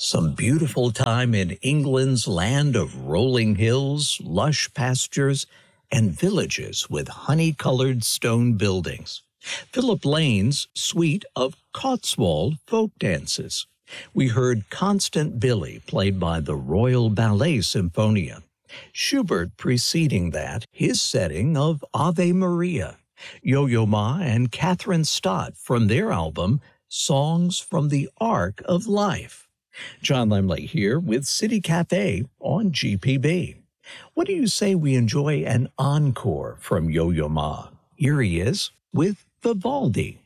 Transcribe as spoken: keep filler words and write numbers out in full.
Some beautiful time in England's land of rolling hills, lush pastures, and villages with honey-colored stone buildings. Philip Lane's suite of Cotswold folk dances. We heard Constant Billy, played by the Royal Ballet Symphonia. Schubert preceding that, his setting of Ave Maria. Yo-Yo Ma and Catherine Stott from their album, Songs from the Ark of Life. John Lemley here with City Cafe on G P B. What do you say we enjoy an encore from Yo-Yo Ma? Here he is with Vivaldi.